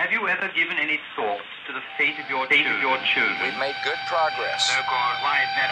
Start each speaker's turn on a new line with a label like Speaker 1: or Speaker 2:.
Speaker 1: Have you ever given any thought to the fate of your children?
Speaker 2: We've made good progress.
Speaker 1: So-called white men